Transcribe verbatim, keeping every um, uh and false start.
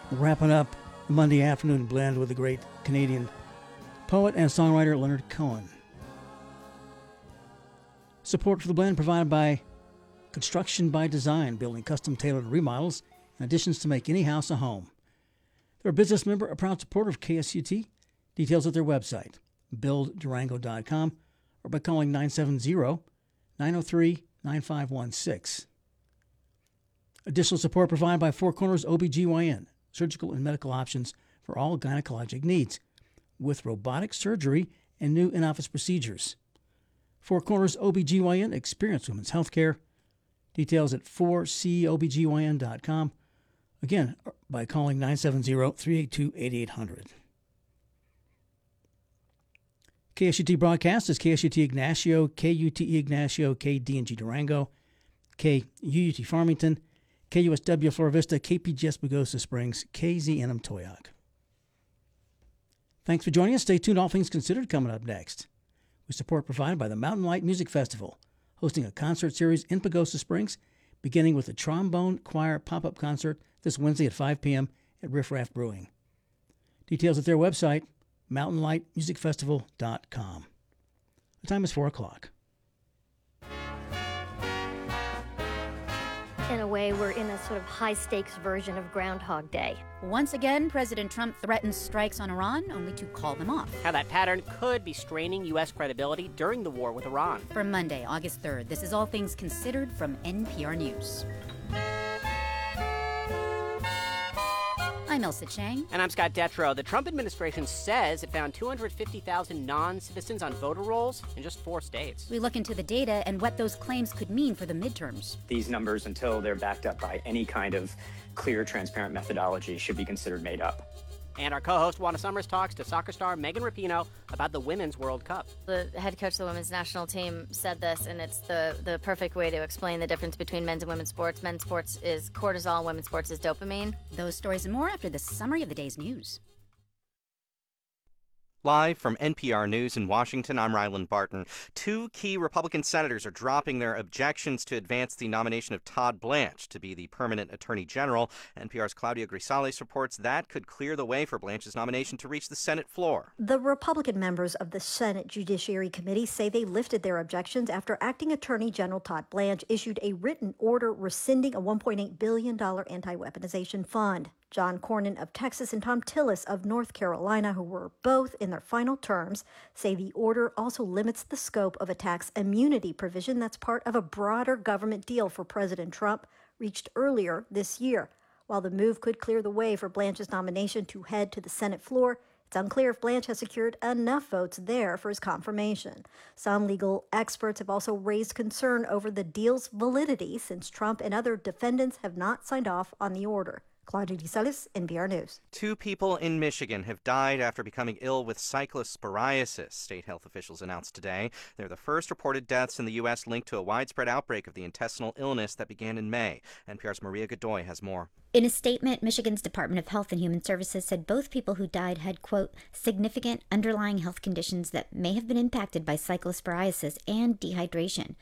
wrapping up the Monday afternoon blend with the great Canadian poet and songwriter Leonard Cohen. Support for the blend provided by Construction by Design, building custom-tailored remodels and additions to make any house a home. They're a business member, a proud supporter of K S U T. Details at their website, build durango dot com, or by calling nine seven zero, nine zero three, nine five one six. Additional support provided by Four Corners O B G Y N, surgical and medical options for all gynecologic needs, with robotic surgery and new in-office procedures. Four Corners O B G Y N, experienced women's health care. Details at four c o b g y n dot com. Again, by calling nine seven zero, three eight two, eight eight zero zero. K S U T broadcast is K S U T Ignacio, K U T E Ignacio, K D and G Durango, K U U T Farmington, K U S W Flora Vista, K P G S Pagosa Springs, K Z N M Toyac. Thanks for joining us. Stay tuned. All Things Considered coming up next. With support provided by the Mountain Light Music Festival, hosting a concert series in Pagosa Springs, beginning with the Trombone Choir pop-up concert this Wednesday at five p.m. at Riff Raff Brewing. Details at their website, mountain light music festival dot com. The time is four o'clock. In a way, we're in a sort of high-stakes version of Groundhog Day. Once again, President Trump threatens strikes on Iran, only to call them off. How that pattern could be straining U S credibility during the war with Iran. For Monday, August third, this is All Things Considered from N P R News. I'm Elsa Chang. And I'm Scott Detrow. The Trump administration says it found two hundred fifty thousand non-citizens on voter rolls in just four states. We look into the data and what those claims could mean for the midterms. These numbers, until they're backed up by any kind of clear, transparent methodology, should be considered made up. And our co-host, Wanda Summers, talks to soccer star Megan Rapinoe about the Women's World Cup. The head coach of the women's national team said this, and it's the, the perfect way to explain the difference between men's and women's sports. Men's sports is cortisol, women's sports is dopamine. Those stories and more after the summary of the day's news. Live from N P R News in Washington, I'm Ryland Barton. Two key Republican senators are dropping their objections to advance the nomination of Todd Blanche to be the permanent attorney general. N P R's Claudia Grisales reports that could clear the way for Blanche's nomination to reach the Senate floor. The Republican members of the Senate Judiciary Committee say they lifted their objections after Acting Attorney General Todd Blanche issued a written order rescinding a one point eight billion dollars anti-weaponization fund. John Cornyn of Texas and Tom Tillis of North Carolina, who were both in their final terms, say the order also limits the scope of a tax immunity provision that's part of a broader government deal for President Trump reached earlier this year. While the move could clear the way for Blanche's nomination to head to the Senate floor, it's unclear if Blanche has secured enough votes there for his confirmation. Some legal experts have also raised concern over the deal's validity since Trump and other defendants have not signed off on the order. Claudia Grisales, N P R News. Two people in Michigan have died after becoming ill with cyclosporiasis, state health officials announced today. They're the first reported deaths in the U S linked to a widespread outbreak of the intestinal illness that began in May. N P R's Maria Godoy has more. In a statement, Michigan's Department of Health and Human Services said both people who died had, quote, significant underlying health conditions that may have been impacted by cyclosporiasis and dehydration.